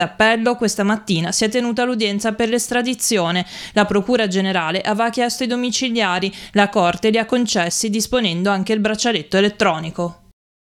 Appello questa mattina si è tenuta l'udienza per l'estradizione. La Procura Generale aveva chiesto i domiciliari, la Corte li ha concessi disponendo anche il braccialetto elettronico.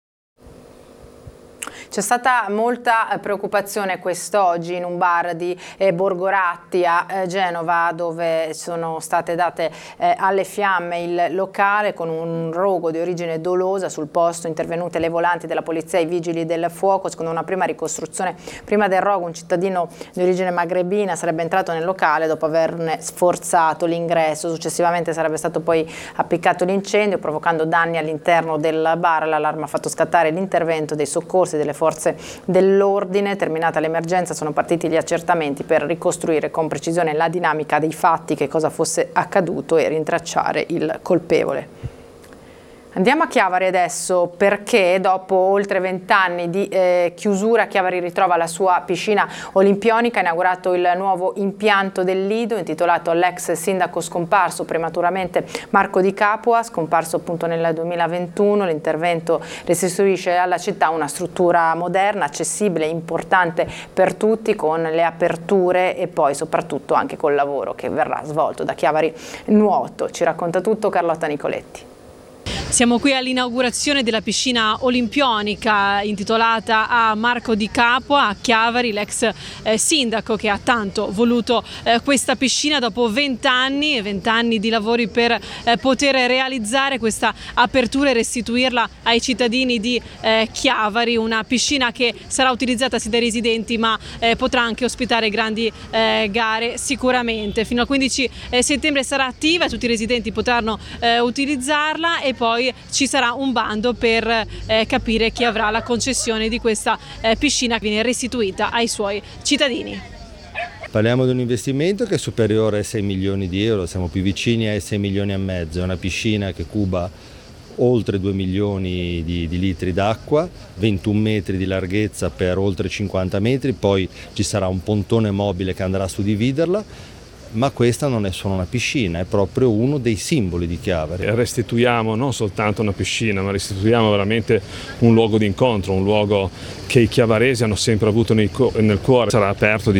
C'è stata molta preoccupazione quest'oggi in un bar di Borgoratti a Genova, dove sono state date alle fiamme il locale con un rogo di origine dolosa. Sul posto intervenute le volanti della polizia e i vigili del fuoco. Secondo una prima ricostruzione, prima del rogo un cittadino di origine magrebina sarebbe entrato nel locale dopo averne sforzato l'ingresso. Successivamente sarebbe stato poi appiccato l'incendio, provocando danni all'interno del bar. L'allarme ha fatto scattare l'intervento dei soccorsi delle forze dell'ordine. Terminata l'emergenza sono partiti gli accertamenti per ricostruire con precisione la dinamica dei fatti, che cosa fosse accaduto e rintracciare il colpevole. Andiamo a Chiavari adesso, perché dopo oltre 20 anni di chiusura Chiavari ritrova la sua piscina olimpionica. Ha inaugurato il nuovo impianto del Lido intitolato all'ex sindaco scomparso prematuramente Marco Di Capua, scomparso appunto nel 2021. L'intervento restituisce alla città una struttura moderna, accessibile, importante per tutti, con le aperture e poi soprattutto anche col lavoro che verrà svolto da Chiavari Nuoto. Ci racconta tutto Carlotta Nicoletti. Siamo qui all'inaugurazione della piscina olimpionica intitolata a Marco Di Capua a Chiavari, l'ex sindaco che ha tanto voluto questa piscina. Dopo 20 anni di lavori per poter realizzare questa apertura e restituirla ai cittadini di Chiavari, una piscina che sarà utilizzata sia dai residenti ma potrà anche ospitare grandi gare sicuramente. Fino al 15 settembre sarà attiva e tutti i residenti potranno utilizzarla, e poi ci sarà un bando per capire chi avrà la concessione di questa piscina che viene restituita ai suoi cittadini. Parliamo di un investimento che è superiore ai 6 milioni di euro, siamo più vicini ai 6 milioni e mezzo, è una piscina che cuba oltre 2 milioni di litri d'acqua, 21 metri di larghezza per oltre 50 metri, poi ci sarà un pontone mobile che andrà a suddividerla. Ma questa non è solo una piscina, è proprio uno dei simboli di Chiavari. Restituiamo non soltanto una piscina, ma restituiamo veramente un luogo di incontro, un luogo che i chiavaresi hanno sempre avuto nel cuore. Sarà aperto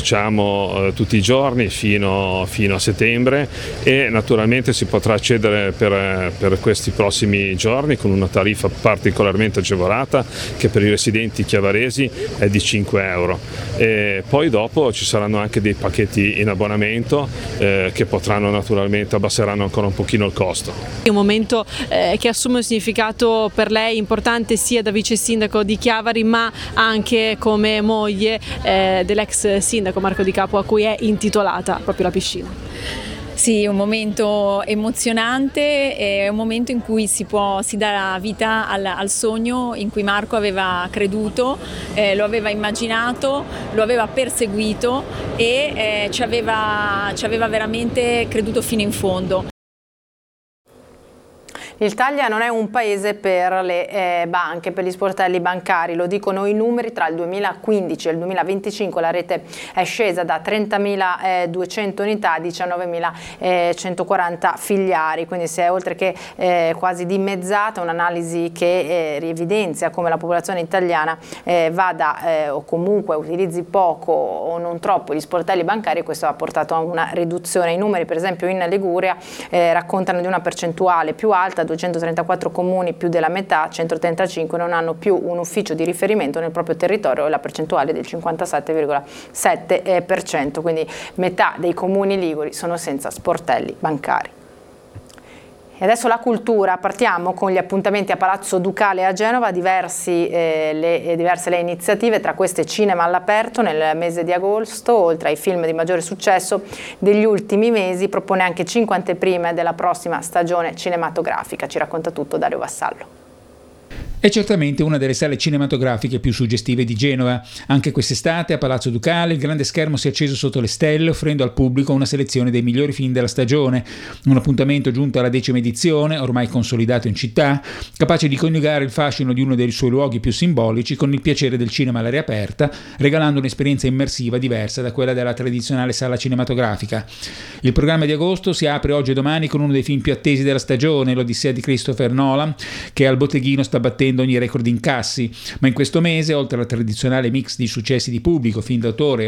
tutti i giorni fino a settembre, e naturalmente si potrà accedere per questi prossimi giorni con una tariffa particolarmente agevolata che per i residenti chiavaresi è di 5 euro. E poi dopo ci saranno anche dei pacchetti in abbonamento che abbasseranno ancora un pochino il costo. È un momento che assume un significato per lei importante sia da vice sindaco di Chiavari ma anche come moglie dell'ex sindaco Marco Di Capua, a cui è intitolata proprio la piscina. Sì, è un momento emozionante, è un momento in cui si dà vita al sogno in cui Marco aveva creduto, lo aveva immaginato, lo aveva perseguito e ci aveva veramente creduto fino in fondo. L'Italia non è un paese per le banche, per gli sportelli bancari, lo dicono i numeri. Tra il 2015 e il 2025 la rete è scesa da 30.200 unità a 19.140 filiali, quindi si è oltre che quasi dimezzata. Un'analisi che evidenzia come la popolazione italiana vada o comunque utilizzi poco o non troppo gli sportelli bancari, e questo ha portato a una riduzione. I numeri per esempio in Liguria raccontano di una percentuale più alta: 234 comuni, più della metà, 135 non hanno più un ufficio di riferimento nel proprio territorio, e la percentuale è del 57,7%, quindi metà dei comuni liguri sono senza sportelli bancari. E adesso la cultura, partiamo con gli appuntamenti a Palazzo Ducale a Genova, diverse le iniziative, tra queste cinema all'aperto nel mese di agosto. Oltre ai film di maggiore successo degli ultimi mesi, propone anche 5 anteprime della prossima stagione cinematografica. Ci racconta tutto Dario Vassallo. È certamente una delle sale cinematografiche più suggestive di Genova. Anche quest'estate a Palazzo Ducale il grande schermo si è acceso sotto le stelle, offrendo al pubblico una selezione dei migliori film della stagione. Un appuntamento giunto alla 10ª edizione, ormai consolidato in città, capace di coniugare il fascino di uno dei suoi luoghi più simbolici con il piacere del cinema all'aria aperta, regalando un'esperienza immersiva diversa da quella della tradizionale sala cinematografica. Il programma di agosto si apre oggi e domani con uno dei film più attesi della stagione, l'Odissea di Christopher Nolan, che al botteghino sta battendo ogni record incassi, ma in questo mese, oltre alla tradizionale mix di successi di pubblico, film d'autore